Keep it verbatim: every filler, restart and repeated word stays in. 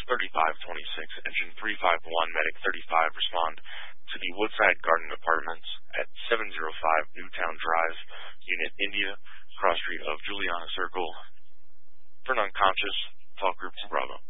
thirty-five twenty-six, engine three five one, medic thirty-five, respond to the Woodside Garden Apartments at seven oh five Newtown Drive, Unit India, cross street of Juliana Circle. For non-conscious, talk group Bravo.